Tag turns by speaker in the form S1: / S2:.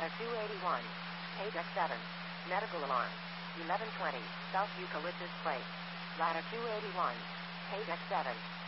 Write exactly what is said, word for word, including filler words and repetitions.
S1: Ladder two eighty-one. Page X seven. Medical alarm. eleven twenty. South Eucalyptus Place. Ladder two eighty-one. Page X seven.